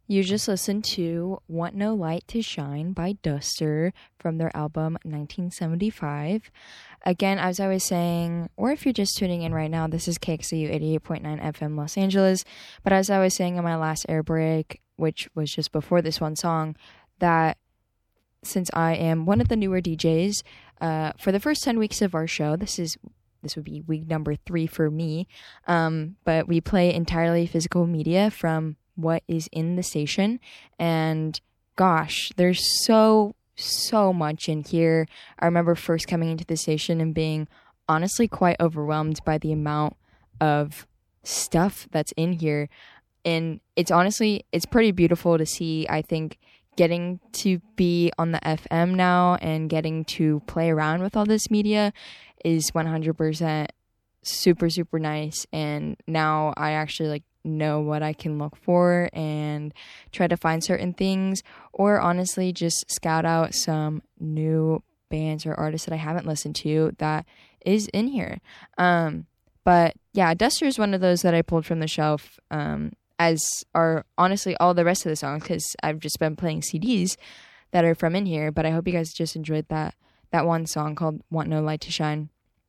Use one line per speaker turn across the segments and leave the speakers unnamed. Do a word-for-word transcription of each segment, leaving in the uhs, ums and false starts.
You just listened to Want No Light to Shine by Duster from their album nineteen seventy-five. Again, as I was saying, or if you're just tuning in right now, this is K X L U eighty-eight point nine F M Los Angeles. But as I was saying in my last air break, which was just before this one song, that since I am one of the newer D Js, uh, for the first ten weeks of our show, this is this would be week number three for me, um, but we play entirely physical media from what is in the station, and gosh, there's so so much in here. I remember first coming into the station and being honestly quite overwhelmed by the amount of stuff that's in here, and it's honestly it's pretty beautiful to see. I think getting to be on the F M now and getting to play around with all this media is one hundred percent super super nice, and now I actually like know what I can look for and try to find certain things, or honestly just scout out some new bands or artists that I haven't listened to that is in here. Um, but yeah, Duster is one of those that I pulled from the shelf, um, as are honestly all the rest of the songs, because I've just been playing C Ds that are from in here. But I hope you guys just enjoyed that that one song called Want No Light to Shine.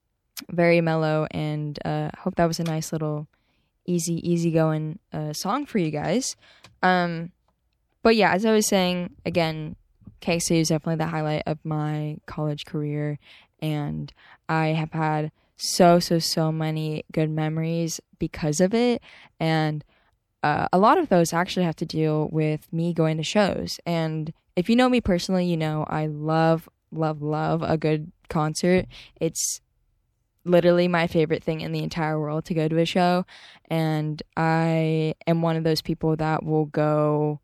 Very mellow, and uh, hope that was a nice little easy, easy going uh, song for you guys. Um, but yeah, as I was saying, again, K X L U is definitely the highlight of my college career, and I have had so, so, so many good memories because of it, and uh, a lot of those actually have to deal with me going to shows. And if you know me personally, you know I love, love, love a good concert. It's literally my favorite thing in the entire world to go to a show, and I am one of those people that will go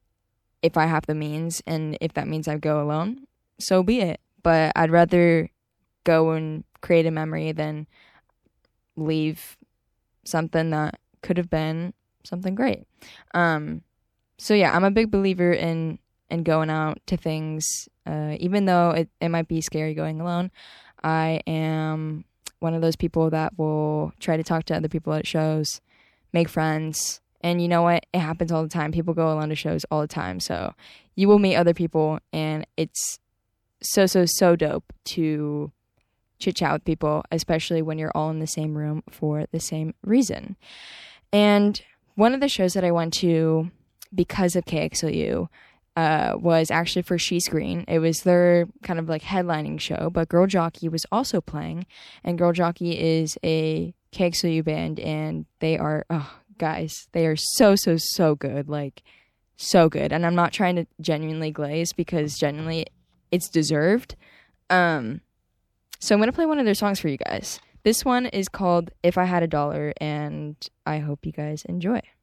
if I have the means, and if that means I go alone, so be it. But I'd rather go and create a memory than leave something that could have been something great. Um, so yeah, I'm a big believer in in going out to things, uh, even though it, it might be scary going alone. I am one of those people that will try to talk to other people at shows, make friends, and you know what? It happens all the time. People go alone to shows all the time, so you will meet other people, and it's so, so, so dope to chit-chat with people, especially when you're all in the same room for the same reason. And one of the shows that I went to because of K X L U Uh, was actually for She Screen. It was their kind of like headlining show, but Girl Jockey was also playing, and Girl Jockey is a K X L U band, and they are, oh, guys, they are so, so, so good, like, so good, and I'm not trying to genuinely glaze, because genuinely, it's deserved. Um, so I'm going to play one of their songs for you guys. This one is called If I Had a Dollar, and I hope you guys enjoy.